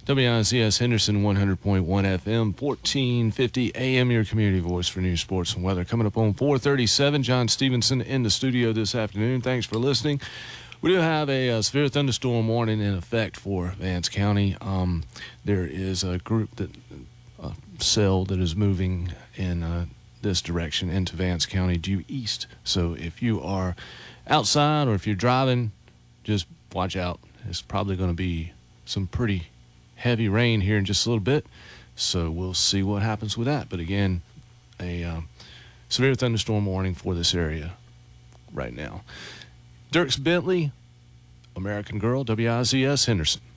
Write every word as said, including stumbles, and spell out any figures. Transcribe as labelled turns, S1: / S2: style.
S1: W I Z S Henderson one hundred point one F M, fourteen fifty A M, your community voice for news, sports, and weather. Coming up on four thirty-seven, John Stevenson in the studio this afternoon. Thanks for listening. We do have a, a severe thunderstorm warning in effect for Vance County. Um, there is a group, that a cell that is moving in uh, this direction into Vance County due east. So if you are outside or if you're driving, just watch out. It's probably going to be some pretty heavy rain here in just a little bit, so we'll see what happens with that. But again, a um, severe thunderstorm warning for this area right now. Dierks Bentley, American Girl, W I Z S Henderson.